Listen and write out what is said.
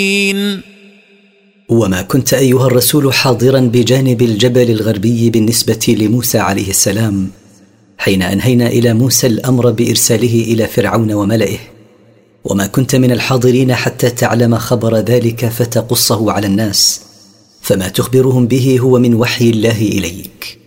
وما كنت أيها الرسول حاضرا بجانب الجبل الغربي بالنسبة لموسى عليه السلام حين أنهينا إلى موسى الأمر بإرساله إلى فرعون وملئه، وما كنت من الحاضرين حتى تعلم خبر ذلك فتقصه على الناس، فما تخبرهم به هو من وحي الله إليك.